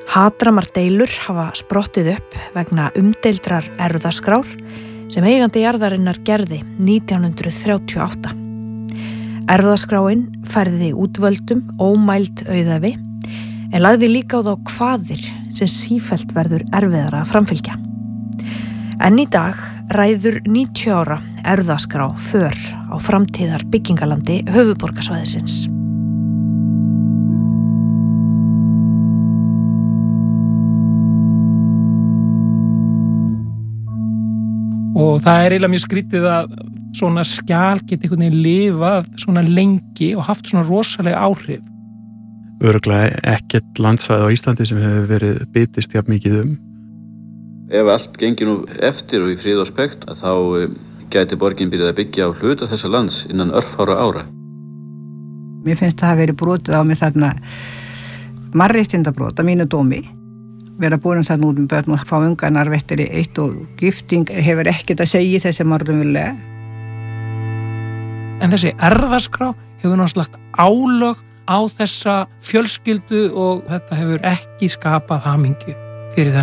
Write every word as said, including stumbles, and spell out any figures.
Hatramar deilur hafa sprottið upp vegna umdeildrar erfðaskrár sem eigandi jarðarinnar gerði nítján hundruð þrjátíu og átta. Erfðaskráin færði útvöldum ómæld auðæfi en lagði líka á þá kvaðir sem sífellt verður erfiðara að framfylgja. En í dag ræður níutíu ára erfðaskrá för á framtíðar byggingalandi höfuðborgarsvæðisins. Og það er eiginlega mjög skrítið að svona skjal geti einhvern veginn lifað svona lengi og haft svona rosalega áhrif. Örugglega ekkert landsvæði á Íslandi sem hefur verið bitist jafn mikið um. Ef allt gengir nú eftir og í frið og spekt, þá gæti borgin byrjað að byggja á hluta þessa lands innan örfára ára. Mér finnst það hafa verið brotið á mig þarna mannréttindabrot að mínu dómi. Vera búin þarna út með börn og fá ungan arfettir í eitt og gifting hefur ekkert að segja þessi margumvillega. En þessi erfðaskrá hefur náttúrulega lagt álög á þessa fjölskyldu og þetta hefur ekki skapað hamingju fyrir þennan